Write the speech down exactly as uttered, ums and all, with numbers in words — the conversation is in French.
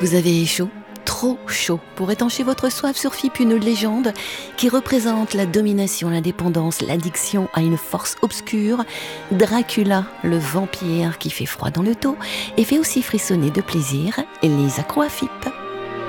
Vous avez chaud, trop chaud, pour étancher votre soif sur F I P, une légende qui représente la domination, l'indépendance, l'addiction à une force obscure. Dracula, le vampire qui fait froid dans le dos et fait aussi frissonner de plaisir les accros à F I P.